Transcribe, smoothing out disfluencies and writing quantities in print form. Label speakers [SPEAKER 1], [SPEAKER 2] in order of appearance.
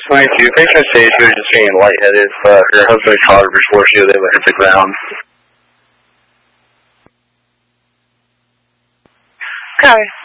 [SPEAKER 1] 22. Patient said she was just feeling lightheaded, but her husband called her before she was able to hit the ground.
[SPEAKER 2] Okay.